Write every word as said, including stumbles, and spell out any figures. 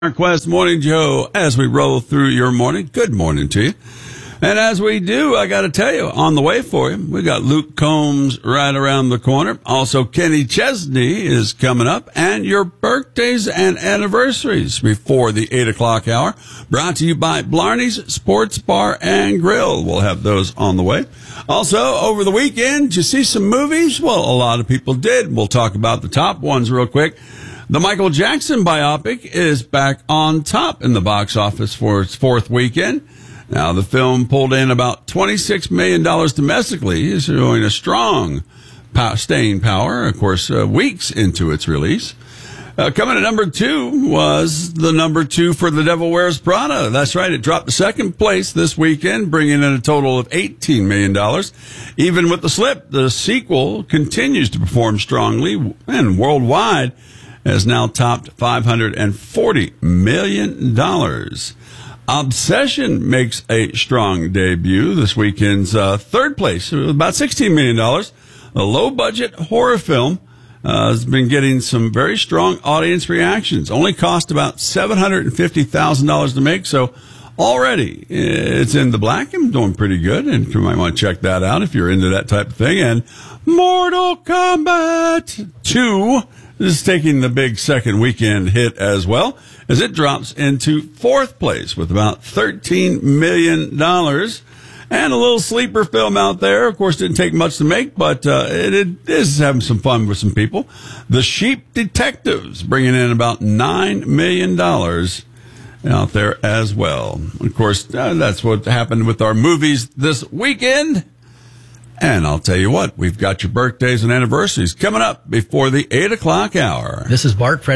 Quest Morning Joe, as we roll through your morning. Good morning to you. And as we do, I got to tell you, on the way for you, we got Luke Combs right around the corner. Also, Kenny Chesney is coming up, and your birthdays and anniversaries before the eight o'clock hour. Brought to you by Blarney's Sports Bar and Grill. We'll have those on the way. Also, over the weekend, did you see some movies? Well, a lot of people did. We'll talk about the top ones real quick. The Michael Jackson biopic is back on top in the box office for its fourth weekend. Now, the film pulled in about twenty-six million dollars domestically, showing a strong staying power, of course, uh, weeks into its release. Uh, coming at number two was the number two for The Devil Wears Prada. That's right, it dropped to second place this weekend, bringing in a total of eighteen million dollars. Even with the slip, the sequel continues to perform strongly and worldwide has now topped five hundred forty million dollars. Obsession makes a strong debut this weekend's uh, third place, about sixteen million dollars. A low-budget horror film uh, has been getting some very strong audience reactions. Only cost about seven hundred fifty thousand dollars to make, so already it's in the black and doing pretty good, and you might want to check that out if you're into that type of thing. And Mortal Kombat two is taking the big second weekend hit as well, as it drops into fourth place with about thirteen million dollars. And a little sleeper film out there. Of course, didn't take much to make, but uh, it, it is having some fun with some people. The Sheep Detectives, bringing in about nine million dollars out there as well. Of course, uh, that's what happened with our movies this weekend. And I'll tell you what, we've got your birthdays and anniversaries coming up before the eight o'clock hour. This is Bart.